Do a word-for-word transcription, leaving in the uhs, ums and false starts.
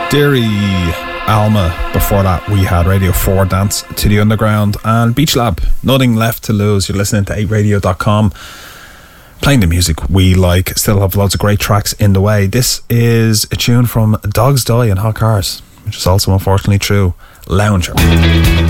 Deary Alma. Before that we had Radio four, Dance to the Underground, and Beach Lab, Nothing Left to Lose. You're listening to eight radio dot com, playing the music we like. Still have loads of great tracks in the way. This is a tune from Dogs Die in Hot Cars, which is also unfortunately true. Lounger.